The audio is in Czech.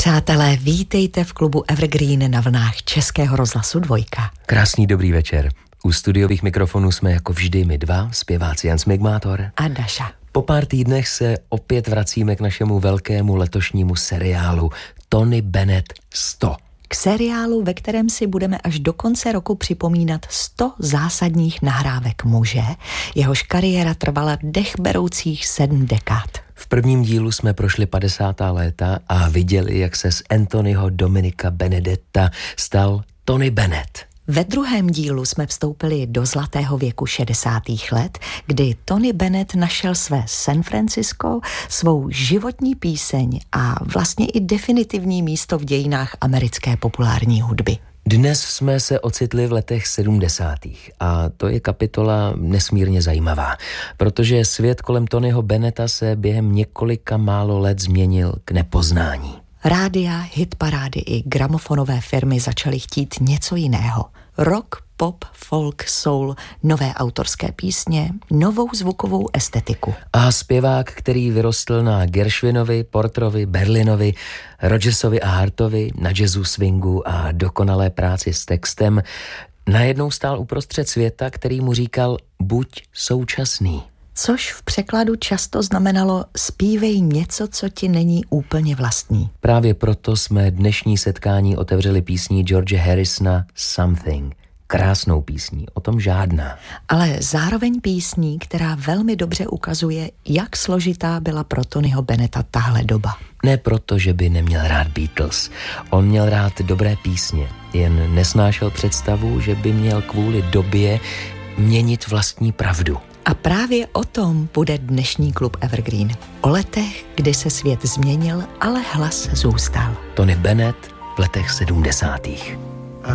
Přátelé, vítejte v klubu Evergreen na vlnách Českého rozhlasu 2. Krásný dobrý večer. U studiových mikrofonů jsme jako vždy my dva, zpěváci Jan Smigmátor a Daša. Po pár týdnech se opět vracíme k našemu velkému letošnímu seriálu Tony Bennett 100. K seriálu, ve kterém si budeme až do konce roku připomínat 100 zásadních nahrávek muže, jehož kariéra trvala dechberoucích 7 dekád. V prvním dílu jsme prošli 50. léta a viděli, jak se z Anthonyho Dominika Benedetta stal Tony Bennett. Ve druhém dílu jsme vstoupili do zlatého věku 60. let, kdy Tony Bennett našel své San Francisco, svou životní píseň a vlastně i definitivní místo v dějinách americké populární hudby. Dnes jsme se ocitli v letech 70. a to je kapitola nesmírně zajímavá, protože svět kolem Tonyho Bennetta se během několika málo let změnil k nepoznání. Rádia, hitparády i gramofonové firmy začaly chtít něco jiného. Rock, pop, folk, soul, nové autorské písně, novou zvukovou estetiku. A zpěvák, který vyrostl na Gershwinovi, Porterovi, Berlinovi, Rodgersovi a Hartovi, na jazzu, swingu a dokonalé práci s textem, najednou stál uprostřed světa, který mu říkal buď současný. Což v překladu často znamenalo zpívej něco, co ti není úplně vlastní. Právě proto jsme dnešní setkání otevřeli písní George Harrisona Something. Krásnou písní, o tom žádná. Ale zároveň písní, která velmi dobře ukazuje, jak složitá byla pro Tonyho Bennetta tahle doba. Ne proto, že by neměl rád Beatles. On měl rád dobré písně, jen nesnášel představu, že by měl kvůli době měnit vlastní pravdu. A právě o tom bude dnešní klub Evergreen. O letech, kdy se svět změnil, ale hlas zůstal. Tony Bennett v letech 70.